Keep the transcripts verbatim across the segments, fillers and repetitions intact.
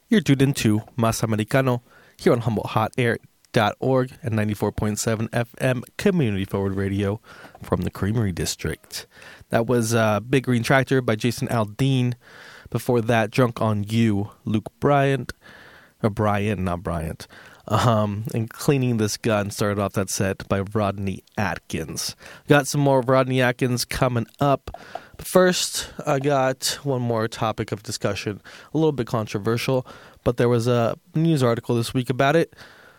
You're tuned into Mas Americano here on Humboldt Hot Air dot org and ninety-four point seven F M Community Forward Radio from the Creamery District. That was uh, Big Green Tractor by Jason Aldean. Before that, Drunk on You, Luke Bryant, or Bryant, not Bryant. Um, and Cleaning This Gun started off that set by Rodney Atkins. Got some more Rodney Atkins coming up. But first, I got one more topic of discussion, a little bit controversial, but there was a news article this week about it.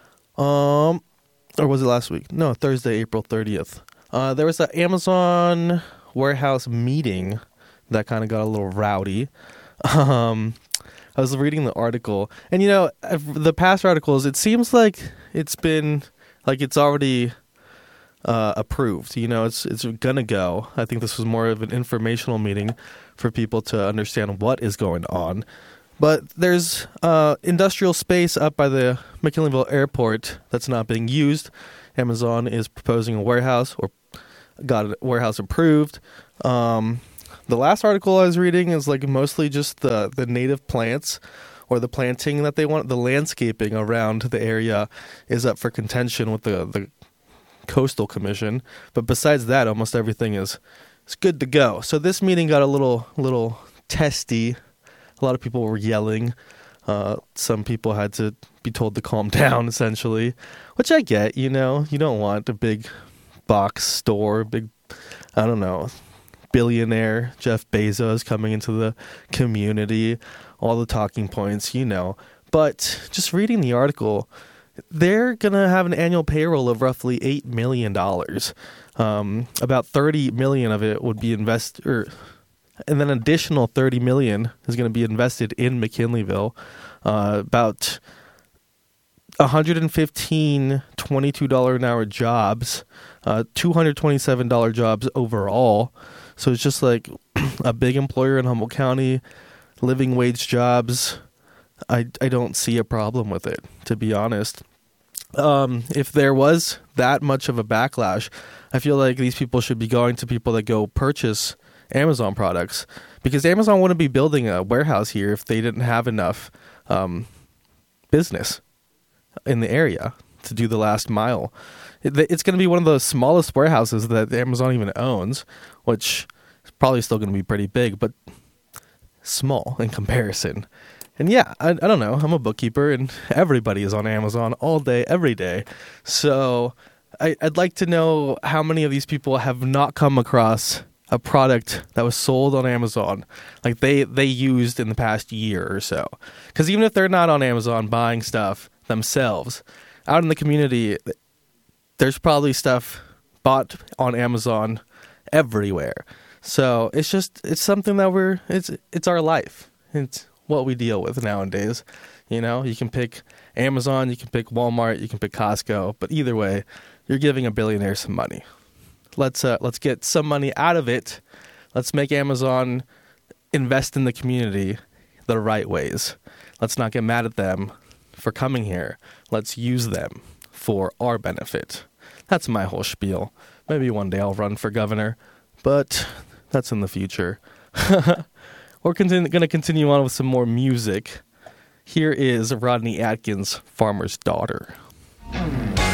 Um, or was it last week? No, Thursday, April thirtieth. Uh, there was an Amazon warehouse meeting that kind of got a little rowdy. Um, I was reading the article, and you know, the past articles, it seems like it's been, like it's already uh, approved. You know, it's it's gonna go. I think this was more of an informational meeting for people to understand what is going on. But there's uh, industrial space up by the McKinleyville Airport that's not being used. Amazon is proposing a warehouse, or got a warehouse approved. Um, the last article I was reading is like mostly just the, the native plants or the planting that they want. The landscaping around the area is up for contention with the, the Coastal Commission. But besides that, almost everything is, is good to go. So this meeting got a little little testy. A lot of people were yelling. Uh, some people had to be told to calm down, essentially, which I get. You know, you don't want a big box store, big, I don't know, billionaire Jeff Bezos coming into the community, all the talking points, you know. But just reading the article, they're going to have an annual payroll of roughly eight million dollars. Um, about thirty million dollars of it would be invested, or and then an additional thirty million dollars is going to be invested in McKinleyville. Uh, about one hundred fifteen twenty-two dollars an hour jobs, uh, two hundred twenty-seven dollars jobs overall. So it's just like a big employer in Humboldt County, living wage jobs. I, I don't see a problem with it, to be honest. Um, if there was that much of a backlash, I feel like these people should be going to people that go purchase Amazon products, because Amazon wouldn't be building a warehouse here if they didn't have enough um, business in the area to do the last mile. It, it's going to be one of the smallest warehouses that Amazon even owns, which is probably still going to be pretty big, but small in comparison. And yeah, I, I don't know. I'm a bookkeeper, and everybody is on Amazon all day, every day. So I, I'd like to know how many of these people have not come across a product that was sold on Amazon, like they, they used in the past year or so. Because even if they're not on Amazon buying stuff themselves, out in the community, there's probably stuff bought on Amazon everywhere. So it's just, it's something that we're, it's it's our life. It's what we deal with nowadays. You know, you can pick Amazon, you can pick Walmart, you can pick Costco, but either way, you're giving a billionaire some money. Let's uh, let's get some money out of it. Let's make Amazon invest in the community the right ways. Let's not get mad at them for coming here. Let's use them for our benefit. That's my whole spiel. Maybe one day I'll run for governor, but that's in the future. We're continu- going to continue on with some more music. Here is Rodney Atkins, Farmer's Daughter.